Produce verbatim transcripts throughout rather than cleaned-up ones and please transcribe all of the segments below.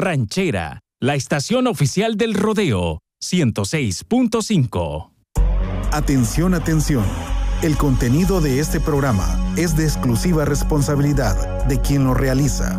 Ranchera, la estación oficial del rodeo, ciento seis punto cinco. Atención, atención. El contenido de este programa es de exclusiva responsabilidad de quien lo realiza.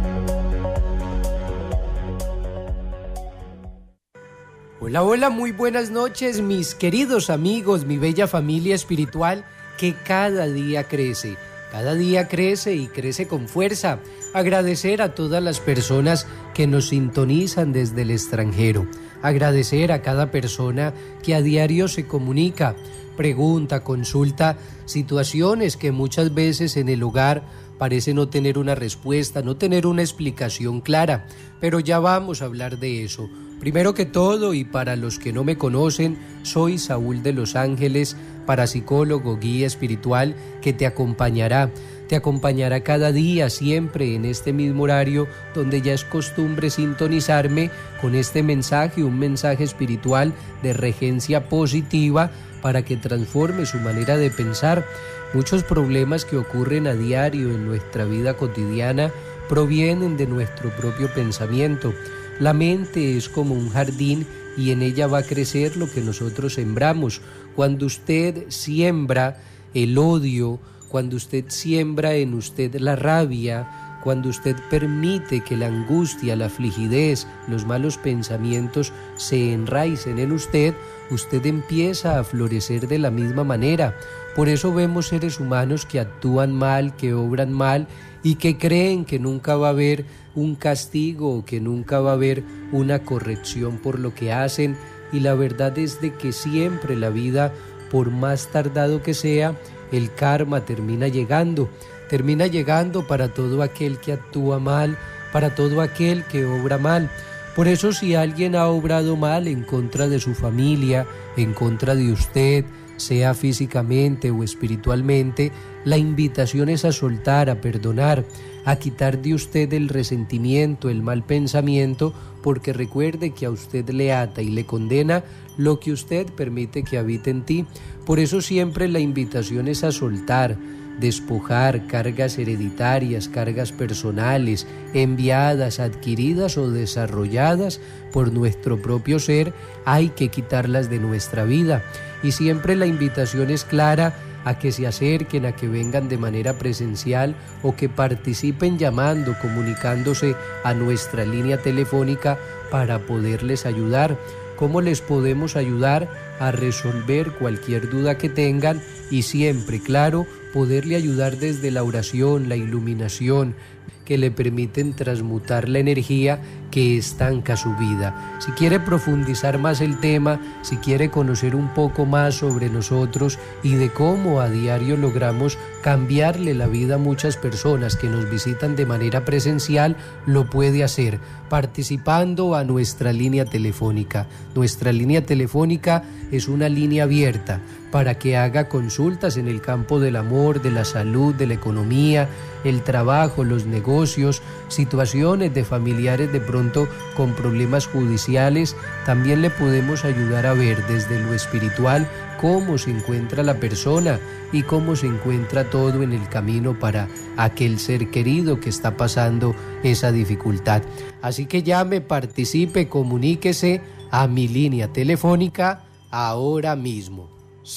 Hola, hola, muy buenas noches, mis queridos amigos, mi bella familia espiritual que cada día crece. Cada día crece y crece con fuerza. Agradecer a todas las personas que nos sintonizan desde el extranjero. Agradecer a cada persona que a diario se comunica, pregunta, consulta situaciones que muchas veces en el hogar parece no tener una respuesta, no tener una explicación clara. Pero ya vamos a hablar de eso. Primero que todo, y para los que no me conocen, soy Saúl de los Ángeles, parapsicólogo, guía espiritual que te acompañará. Te acompañará cada día, siempre en este mismo horario, donde ya es costumbre sintonizarme con este mensaje, un mensaje espiritual de regencia positiva para que transforme su manera de pensar. Muchos problemas que ocurren a diario en nuestra vida cotidiana provienen de nuestro propio pensamiento. La mente es como un jardín y en ella va a crecer lo que nosotros sembramos. Cuando usted siembra el odio, cuando usted siembra en usted la rabia, cuando usted permite que la angustia, la afligidez, los malos pensamientos se enraicen en usted, usted empieza a florecer de la misma manera. Por eso vemos seres humanos que actúan mal, que obran mal y que creen que nunca va a haber un castigo o que nunca va a haber una corrección por lo que hacen. Y la verdad es de que siempre la vida, por más tardado que sea, el karma termina llegando. Termina llegando para todo aquel que actúa mal, para todo aquel que obra mal. Por eso, si alguien ha obrado mal en contra de su familia, en contra de usted, sea físicamente o espiritualmente, la invitación es a soltar, a perdonar, a quitar de usted el resentimiento, el mal pensamiento, porque recuerde que a usted le ata y le condena lo que usted permite que habite en ti. Por eso siempre la invitación es a soltar, despojar cargas hereditarias, cargas personales, enviadas, adquiridas o desarrolladas por nuestro propio ser, hay que quitarlas de nuestra vida. Y siempre la invitación es clara a que se acerquen, a que vengan de manera presencial o que participen llamando, comunicándose a nuestra línea telefónica para poderles ayudar. ¿Cómo les podemos ayudar a resolver cualquier duda que tengan? Y siempre, claro, poderle ayudar desde la oración, la iluminación, que le permiten transmutar la energía que estanca su vida. Si quiere profundizar más el tema, si quiere conocer un poco más sobre nosotros y de cómo a diario logramos cambiarle la vida a muchas personas que nos visitan de manera presencial, lo puede hacer participando a nuestra línea telefónica. Nuestra línea telefónica es una línea abierta para que haga consultas en el campo del amor, de la salud, de la economía, el trabajo, los negocios, situaciones de familiares de pronto con problemas judiciales. También le podemos ayudar a ver desde lo espiritual cómo se encuentra la persona y cómo se encuentra todo en el camino para aquel ser querido que está pasando esa dificultad. Así que llame, participe, comuníquese a mi línea telefónica ahora mismo.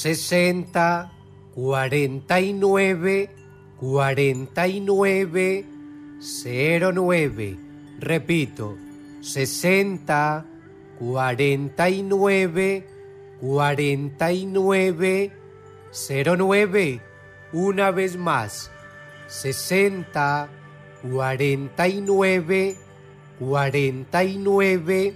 sesenta, cuarenta y nueve, cuarenta y nueve, cero nueve. Repito, sesenta, cuarenta y nueve, cuarenta y nueve, cero nueve. Una vez más, sesenta, cuarenta y nueve, cuarenta y nueve,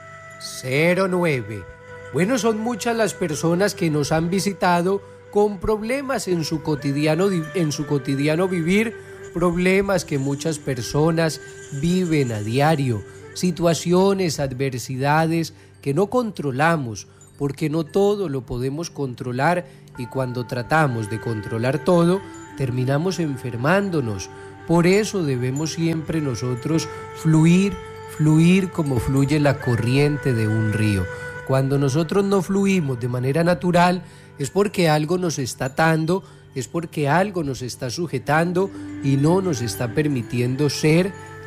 cero nueve. Bueno, son muchas las personas que nos han visitado con problemas en su cotidiano, en su cotidiano vivir, problemas que muchas personas viven a diario, situaciones, adversidades que no controlamos, porque no todo lo podemos controlar y cuando tratamos de controlar todo, terminamos enfermándonos. Por eso debemos siempre nosotros fluir, fluir como fluye la corriente de un río. Cuando nosotros no fluimos de manera natural, es porque algo nos está atando, es porque algo nos está sujetando y no nos está permitiendo ser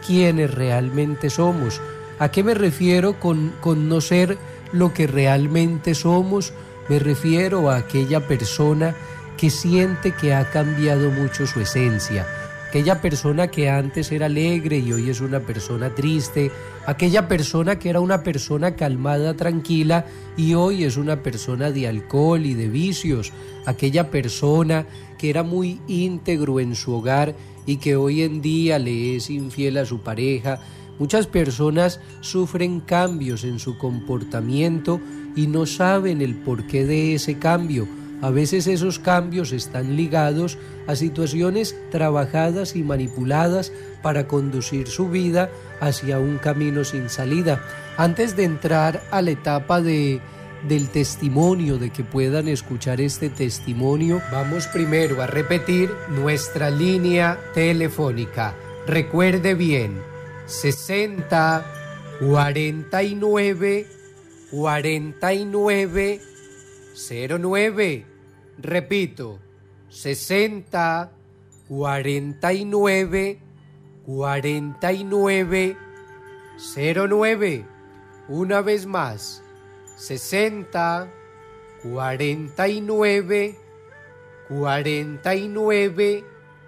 quienes realmente somos. ¿A qué me refiero con, con no ser lo que realmente somos? Me refiero a aquella persona que siente que ha cambiado mucho su esencia, aquella persona que antes era alegre y hoy es una persona triste, aquella persona que era una persona calmada, tranquila y hoy es una persona de alcohol y de vicios, aquella persona que era muy íntegro en su hogar y que hoy en día le es infiel a su pareja. Muchas personas sufren cambios en su comportamiento y no saben el porqué de ese cambio. A veces esos cambios están ligados a situaciones trabajadas y manipuladas para conducir su vida hacia un camino sin salida. Antes de entrar a la etapa de, del testimonio, de que puedan escuchar este testimonio, vamos primero a repetir nuestra línea telefónica. Recuerde bien, sesenta, cuarenta y nueve, cuarenta y nueve, cero nueve. Repito, sesenta, cuarenta y nueve, cuarenta y nueve, cero nueve. Una vez más, sesenta, cuarenta y nueve, cuarenta y nueve,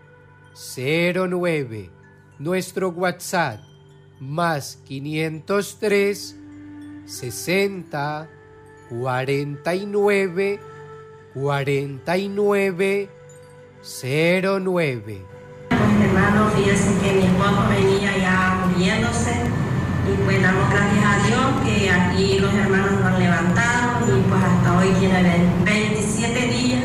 cero nueve. Nuestro WhatsApp, más quinientos tres, sesenta, cuarenta y nueve, cuarenta y nueve, cero nueve. Pues hermano, fíjense que mi esposo venía ya muriéndose y pues damos gracias a Dios que aquí los hermanos lo han levantado y pues hasta hoy tiene veintisiete días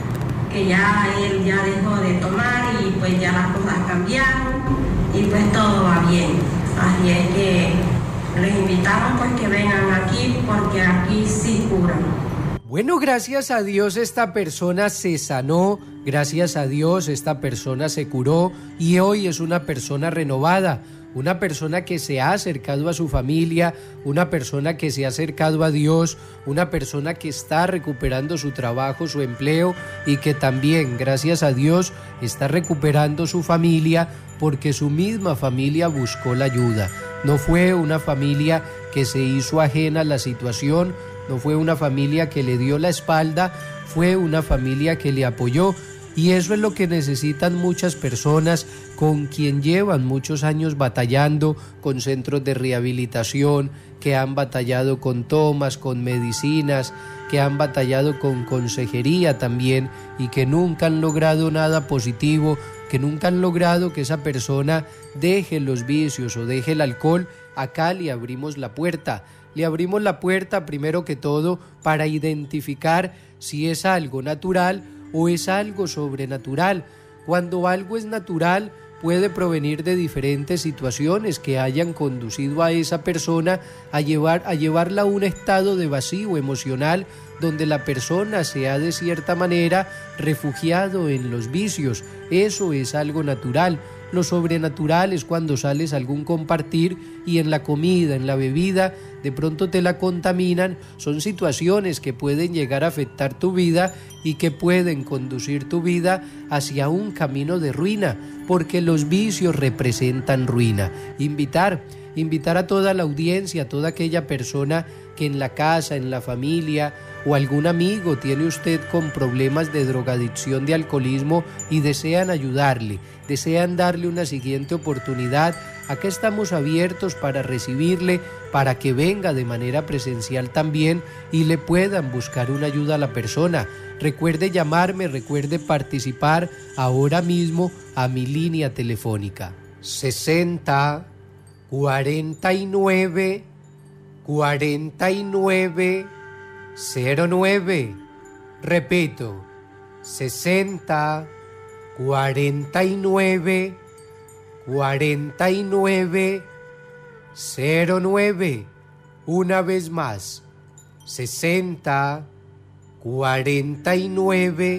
que ya él ya dejó de tomar y pues ya las cosas cambiaron y pues todo va bien. Así es que les invitamos pues que vengan aquí porque aquí sí curan. Bueno, gracias a Dios esta persona se sanó, gracias a Dios esta persona se curó y hoy es una persona renovada, una persona que se ha acercado a su familia, una persona que se ha acercado a Dios, una persona que está recuperando su trabajo, su empleo y que también, gracias a Dios, está recuperando su familia porque su misma familia buscó la ayuda. No fue una familia que se hizo ajena a la situación, no fue una familia que le dio la espalda, fue una familia que le apoyó. Y eso es lo que necesitan muchas personas con quien llevan muchos años batallando con centros de rehabilitación, que han batallado con tomas, con medicinas, que han batallado con consejería también y que nunca han logrado nada positivo, que nunca han logrado que esa persona deje los vicios o deje el alcohol. Acá le abrimos la puerta. Le abrimos la puerta primero que todo para identificar si es algo natural o es algo sobrenatural. Cuando algo es natural, puede provenir de diferentes situaciones que hayan conducido a esa persona a, llevar, a llevarla a un estado de vacío emocional donde la persona se ha de cierta manera refugiado en los vicios. Eso es algo natural. Lo sobrenatural es cuando sales a algún compartir y en la comida, en la bebida, de pronto te la contaminan. Son situaciones que pueden llegar a afectar tu vida y que pueden conducir tu vida hacia un camino de ruina, porque los vicios representan ruina. Invitar, invitar a toda la audiencia, a toda aquella persona que en la casa, en la familia o algún amigo tiene usted con problemas de drogadicción, de alcoholismo y desean ayudarle, desean darle una siguiente oportunidad. Acá estamos abiertos para recibirle, para que venga de manera presencial también y le puedan buscar una ayuda a la persona. Recuerde llamarme, recuerde participar ahora mismo a mi línea telefónica. sesenta, cuarenta y nueve, cuarenta y nueve, cero nueve. Repito, sesenta, cuarenta y nueve, cuarenta y nueve, cero nueve. Una vez más, sesenta, cuarenta y nueve,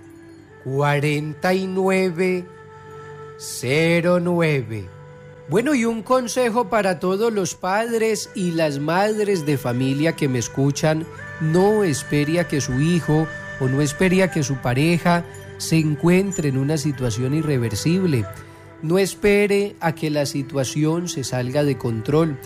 cuarenta y nueve, cero nueve. Bueno, y un consejo para todos los padres y las madres de familia que me escuchan: no espere a que su hijo o no espere a que su pareja se encuentre en una situación irreversible. No espere a que la situación se salga de control.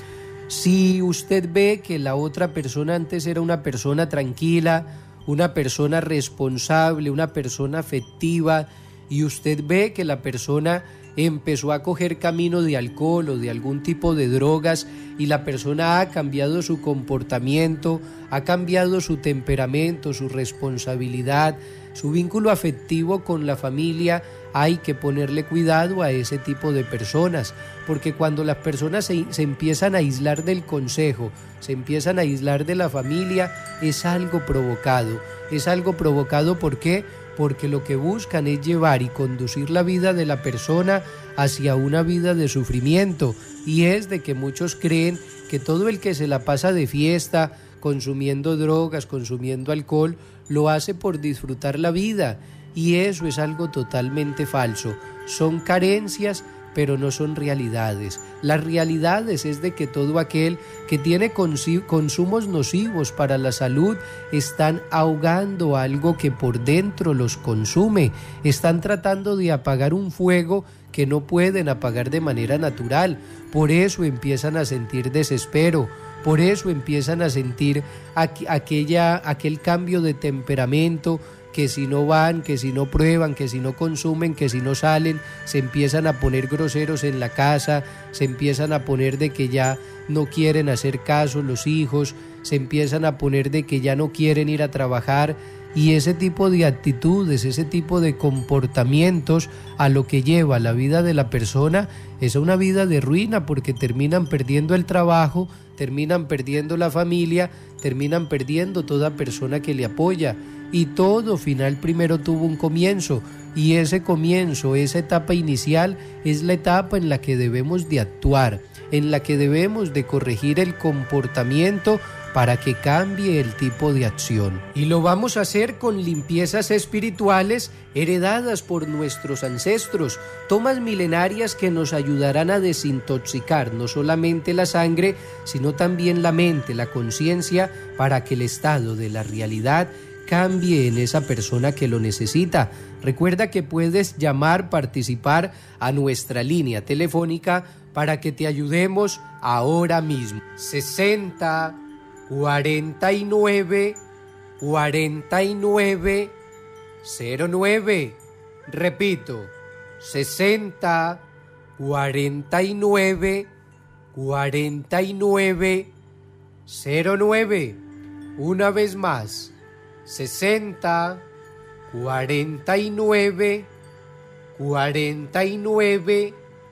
Si usted ve que la otra persona antes era una persona tranquila, una persona responsable, una persona afectiva, y usted ve que la persona empezó a coger camino de alcohol o de algún tipo de drogas y la persona ha cambiado su comportamiento, ha cambiado su temperamento, su responsabilidad, su vínculo afectivo con la familia, hay que ponerle cuidado a ese tipo de personas, porque cuando las personas se, se empiezan a aislar del consejo, se empiezan a aislar de la familia, es algo provocado, es algo provocado, ¿por qué? Porque lo que buscan es llevar y conducir la vida de la persona hacia una vida de sufrimiento, y es de que muchos creen que todo el que se la pasa de fiesta, consumiendo drogas, consumiendo alcohol, lo hace por disfrutar la vida, y eso es algo totalmente falso. Son carencias, pero no son realidades. Las realidades es de que todo aquel que tiene consumos nocivos para la salud están ahogando algo que por dentro los consume, están tratando de apagar un fuego que no pueden apagar de manera natural. Por eso empiezan a sentir desespero, por eso empiezan a sentir aqu- aquella, aquel cambio de temperamento, que si no van, que si no prueban, que si no consumen, que si no salen, se empiezan a poner groseros en la casa, se empiezan a poner de que ya no quieren hacer caso los hijos, se empiezan a poner de que ya no quieren ir a trabajar, y ese tipo de actitudes, ese tipo de comportamientos a lo que lleva la vida de la persona es una vida de ruina, porque terminan perdiendo el trabajo, terminan perdiendo la familia, terminan perdiendo toda persona que le apoya. Y todo final primero tuvo un comienzo, y ese comienzo, esa etapa inicial es la etapa en la que debemos de actuar, en la que debemos de corregir el comportamiento para que cambie el tipo de acción. Y lo vamos a hacer con limpiezas espirituales heredadas por nuestros ancestros, tomas milenarias que nos ayudarán a desintoxicar no solamente la sangre, sino también la mente, la conciencia, para que el estado de la realidad cambie en esa persona que lo necesita. Recuerda que puedes llamar, participar a nuestra línea telefónica para que te ayudemos ahora mismo. sesenta, cuarenta y nueve, cuarenta y nueve, cero nueve. Repito, sesenta, cuarenta y nueve, cuarenta y nueve, cero nueve. Una vez más, sesenta, cuarenta y nueve, cuarenta y nueve,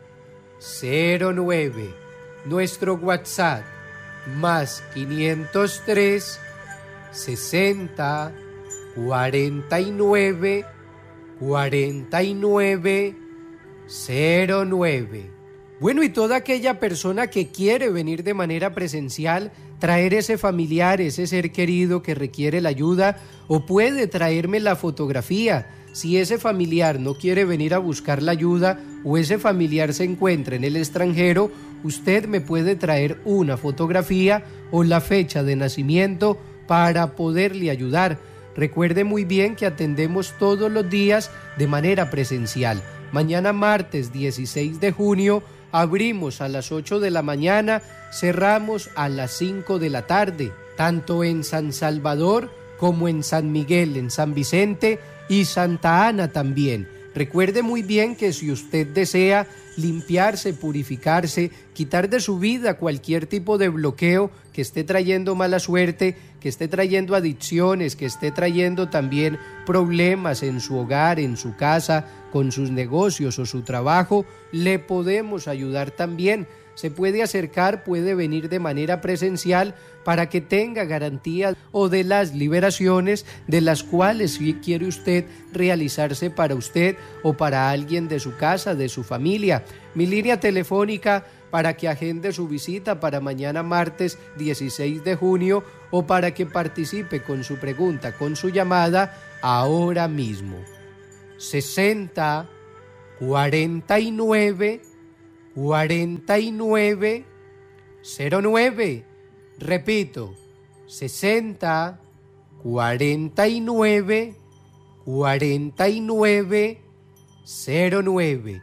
cero nueve. Nuestro WhatsApp, más quinientos tres, sesenta, cuarenta y nueve, cuarenta y nueve, cero nueve. Bueno, y toda aquella persona que quiere venir de manera presencial, traer ese familiar, ese ser querido que requiere la ayuda, o puede traerme la fotografía. Si ese familiar no quiere venir a buscar la ayuda o ese familiar se encuentra en el extranjero, usted me puede traer una fotografía o la fecha de nacimiento para poderle ayudar. Recuerde muy bien que atendemos todos los días de manera presencial. Mañana martes dieciséis de junio abrimos a las ocho de la mañana, cerramos a las cinco de la tarde, tanto en San Salvador como en San Miguel, en San Vicente y Santa Ana también. Recuerde muy bien que si usted desea limpiarse, purificarse, quitar de su vida cualquier tipo de bloqueo que esté trayendo mala suerte, que esté trayendo adicciones, que esté trayendo también problemas en su hogar, en su casa, con sus negocios o su trabajo, le podemos ayudar también. Se puede acercar, puede venir de manera presencial para que tenga garantía o de las liberaciones de las cuales quiere usted realizarse para usted o para alguien de su casa, de su familia. Mi línea telefónica para que agende su visita para mañana martes dieciséis de junio o para que participe con su pregunta, con su llamada ahora mismo. sesenta, cuarenta y nueve, cuarenta y nueve, cero nueve. Repito, sesenta, cuarenta y nueve, cuarenta y nueve, cero nueve.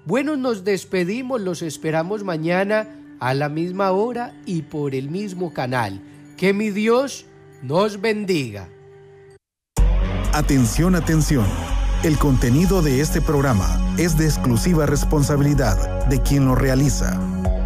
Bueno, nos despedimos, los esperamos mañana a la misma hora y por el mismo canal. Que mi Dios nos bendiga. Atención, atención. El contenido de este programa es de exclusiva responsabilidad de quien lo realiza.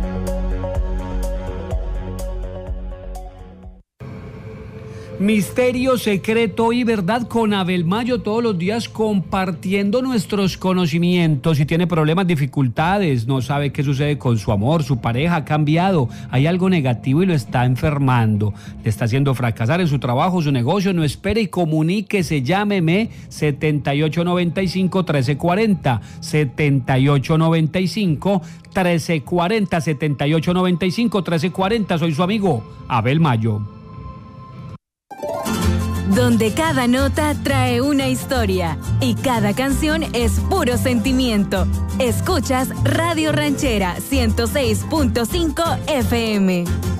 Misterio, secreto y verdad con Abel Mayo, todos los días compartiendo nuestros conocimientos. Si tiene problemas, dificultades, no sabe qué sucede con su amor, su pareja ha cambiado, hay algo negativo y lo está enfermando, le está haciendo fracasar en su trabajo, su negocio, no espere y comuníquese, llámeme setenta y ocho noventa y cinco, trece cuarenta, setenta y ocho noventa y cinco, trece cuarenta, setenta y ocho noventa y cinco, trece cuarenta, soy su amigo Abel Mayo. Donde cada nota trae una historia y cada canción es puro sentimiento. Escuchas Radio Ranchera ciento seis punto cinco F M.